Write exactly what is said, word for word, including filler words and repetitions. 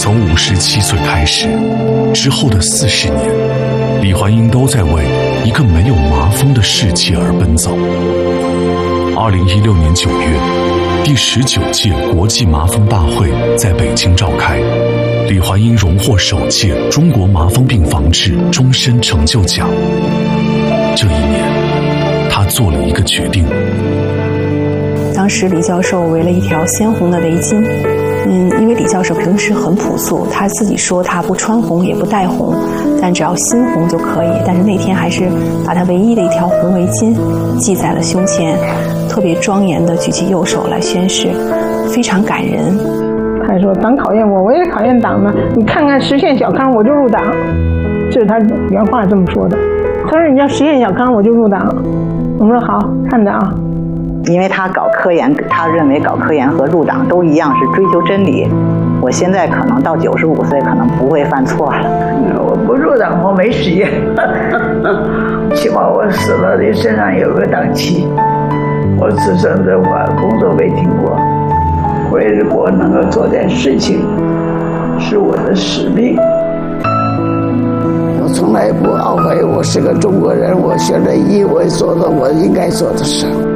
从五十七岁开始，之后的四十年，李焕英都在为一个没有麻风的世界而奔走。二零一六年九月，第十九届国际麻风大会在北京召开，李焕英荣获首届中国麻风病防治终身成就奖。这一年，他做了一个决定。 当时李教授围了一条鲜红的围巾，嗯，因为李教授平时很朴素，他自己说他不穿红也不戴红，但只要心红就可以。但是那天还是把他唯一的一条红围巾系在了胸前，特别庄严地举起右手来宣誓，非常感人。 他说党考验我，我也考验党呢，你看看实现小康我就入党，这是他原话这么说的。他说你要实现小康我就入党，我们说好，看着啊。 因为他搞科研，他认为搞科研和入党都一样，是追求真理。我现在可能到九十五岁，可能不会犯错了。 我不入党，我没实验，起码我死了，你身上有个党旗。我此生的话工作没停过，为我能够做点事情，是我的使命。 我从来不懊悔，我是个中国人，我学了医，我做了我应该做的事。